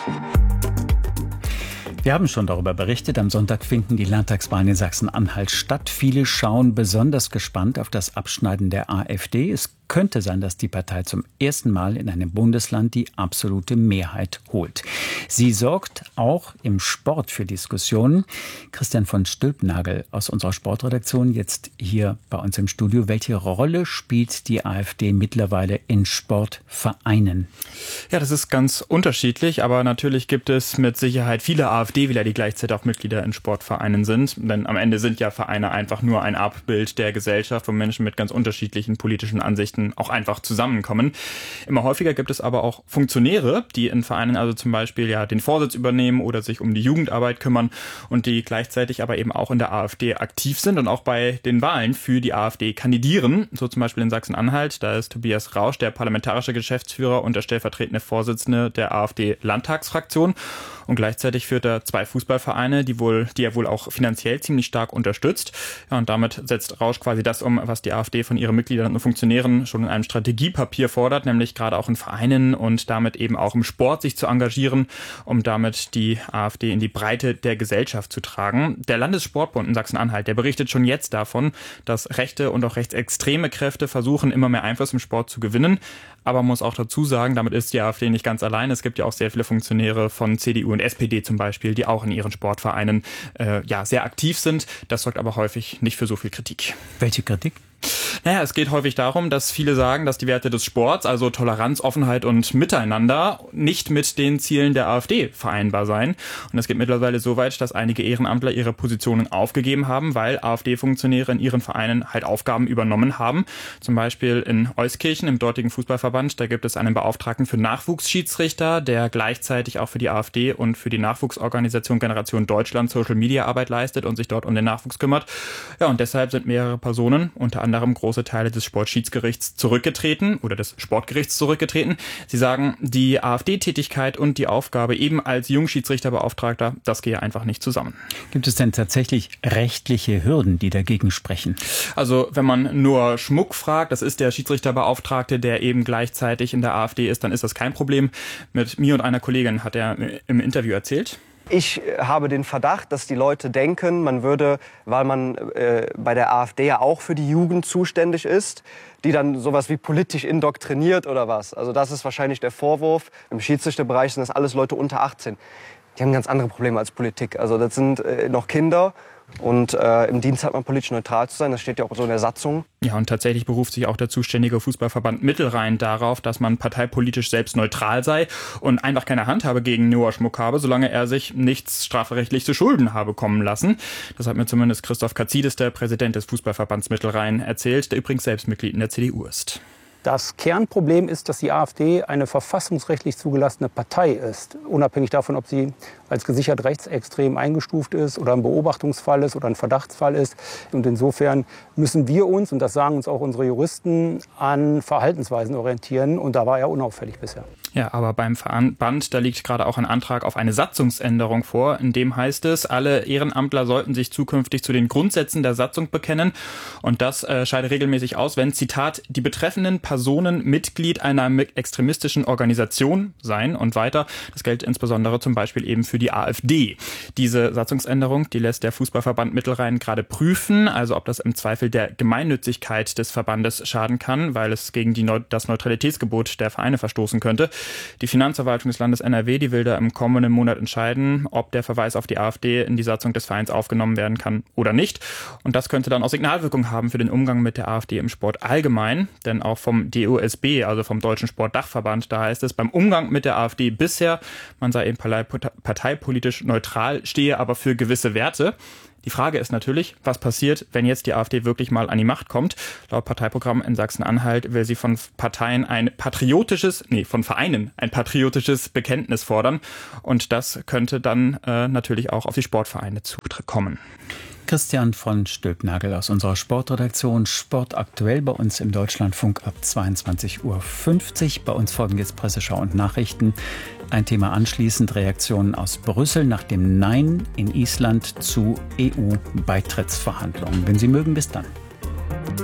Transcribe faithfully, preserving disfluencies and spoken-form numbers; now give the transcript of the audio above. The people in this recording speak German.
Wir haben schon darüber berichtet, am Sonntag finden die Landtagswahlen in Sachsen-Anhalt statt. Viele schauen besonders gespannt auf das Abschneiden der AfD. Es könnte sein, dass die Partei zum ersten Mal in einem Bundesland die absolute Mehrheit holt. Sie sorgt auch im Sport für Diskussionen. Christian von Stülpnagel aus unserer Sportredaktion jetzt hier bei uns im Studio. Welche Rolle spielt die AfD mittlerweile in Sportvereinen? Ja, das ist ganz unterschiedlich, aber natürlich gibt es mit Sicherheit viele AfD-Wähler, die gleichzeitig auch Mitglieder in Sportvereinen sind. Denn am Ende sind ja Vereine einfach nur ein Abbild der Gesellschaft, wo Menschen mit ganz unterschiedlichen politischen Ansichten auch einfach zusammenkommen. Immer häufiger gibt es aber auch Funktionäre, die in Vereinen also zum Beispiel ja den Vorsitz übernehmen oder sich um die Jugendarbeit kümmern und die gleichzeitig aber eben auch in der AfD aktiv sind und auch bei den Wahlen für die AfD kandidieren. So zum Beispiel in Sachsen-Anhalt, da ist Tobias Rausch der parlamentarische Geschäftsführer und der stellvertretende Vorsitzende der AfD-Landtagsfraktion. Und gleichzeitig führt er zwei Fußballvereine, die wohl, die er wohl auch finanziell ziemlich stark unterstützt. Ja, und damit setzt Rausch quasi das um, was die AfD von ihren Mitgliedern und Funktionären schon in einem Strategiepapier fordert, nämlich gerade auch in Vereinen und damit eben auch im Sport sich zu engagieren, um damit die AfD in die Breite der Gesellschaft zu tragen. Der Landessportbund in Sachsen-Anhalt, der berichtet schon jetzt davon, dass rechte und auch rechtsextreme Kräfte versuchen, immer mehr Einfluss im Sport zu gewinnen. Aber man muss auch dazu sagen, damit ist die AfD nicht ganz allein. Es gibt ja auch sehr viele Funktionäre von C D U und S P D zum Beispiel, die auch in ihren Sportvereinen äh, ja sehr aktiv sind. Das sorgt aber häufig nicht für so viel Kritik. Welche Kritik? Naja, es geht häufig darum, dass viele sagen, dass die Werte des Sports, also Toleranz, Offenheit und Miteinander, nicht mit den Zielen der AfD vereinbar seien. Und es geht mittlerweile so weit, dass einige Ehrenamtler ihre Positionen aufgegeben haben, weil AfD-Funktionäre in ihren Vereinen halt Aufgaben übernommen haben. Zum Beispiel in Euskirchen, im dortigen Fußballverband, da gibt es einen Beauftragten für Nachwuchsschiedsrichter, der gleichzeitig auch für die AfD und für die Nachwuchsorganisation Generation Deutschland Social-Media-Arbeit leistet und sich dort um den Nachwuchs kümmert. Ja, und deshalb sind mehrere Personen, unter anderem große Teile des Sportschiedsgerichts zurückgetreten oder des Sportgerichts zurückgetreten. Sie sagen, die AfD-Tätigkeit und die Aufgabe eben als Jungschiedsrichterbeauftragter, das gehe einfach nicht zusammen. Gibt es denn tatsächlich rechtliche Hürden, die dagegen sprechen? Also wenn man nur Schmuck fragt, das ist der Schiedsrichterbeauftragte, der eben gleichzeitig in der AfD ist, dann ist das kein Problem. Mit mir und einer Kollegin hat er im Interview erzählt. Ich habe den Verdacht, dass die Leute denken, man würde, weil man äh, bei der AfD ja auch für die Jugend zuständig ist, die dann sowas wie politisch indoktriniert oder was. Also das ist wahrscheinlich der Vorwurf. Im Schiedsrichterbereich sind das alles Leute unter achtzehn. Die haben ganz andere Probleme als Politik. Also das sind äh, noch Kinder. Und äh, im Dienst hat man politisch neutral zu sein, das steht ja auch so in der Satzung. Ja, und tatsächlich beruft sich auch der zuständige Fußballverband Mittelrhein darauf, dass man parteipolitisch selbst neutral sei und einfach keine Handhabe gegen Noah Schmuck habe, solange er sich nichts strafrechtlich zu Schulden habe kommen lassen. Das hat mir zumindest Christoph Katsidis, der Präsident des Fußballverbands Mittelrhein, erzählt, der übrigens selbst Mitglied in der C D U ist. Das Kernproblem ist, dass die AfD eine verfassungsrechtlich zugelassene Partei ist. Unabhängig davon, ob sie als gesichert rechtsextrem eingestuft ist oder ein Beobachtungsfall ist oder ein Verdachtsfall ist. Und insofern müssen wir uns, und das sagen uns auch unsere Juristen, an Verhaltensweisen orientieren. Und da war er unauffällig bisher. Ja, aber beim Verband, da liegt gerade auch ein Antrag auf eine Satzungsänderung vor. In dem heißt es, alle Ehrenamtler sollten sich zukünftig zu den Grundsätzen der Satzung bekennen. Und das äh, scheidet regelmäßig aus, wenn, Zitat, die betreffenden Personen Mitglied einer extremistischen Organisation seien und weiter. Das gilt insbesondere zum Beispiel eben für die AfD. Diese Satzungsänderung, die lässt der Fußballverband Mittelrhein gerade prüfen, also ob das im Zweifel der Gemeinnützigkeit des Verbandes schaden kann, weil es gegen die Neu- das Neutralitätsgebot der Vereine verstoßen könnte. Die Finanzverwaltung des Landes N R W, die will da im kommenden Monat entscheiden, ob der Verweis auf die AfD in die Satzung des Vereins aufgenommen werden kann oder nicht. Und das könnte dann auch Signalwirkung haben für den Umgang mit der AfD im Sport allgemein. Denn auch vom D O S B, also vom Deutschen Sportdachverband, da heißt es, beim Umgang mit der AfD bisher, man sei eben parteipolitisch neutral, stehe aber für gewisse Werte. Die Frage ist natürlich, was passiert, wenn jetzt die AfD wirklich mal an die Macht kommt? Laut Parteiprogramm in Sachsen-Anhalt will sie von Parteien ein patriotisches, nee, von Vereinen ein patriotisches Bekenntnis fordern. Und das könnte dann äh, natürlich auch auf die Sportvereine zukommen. Christian von Stülpnagel aus unserer Sportredaktion. Sport aktuell bei uns im Deutschlandfunk ab zweiundzwanzig Uhr fünfzig. Bei uns folgen jetzt Presseschau und Nachrichten. Ein Thema anschließend Reaktionen aus Brüssel nach dem Nein in Island zu E U-Beitrittsverhandlungen. Wenn Sie mögen, bis dann.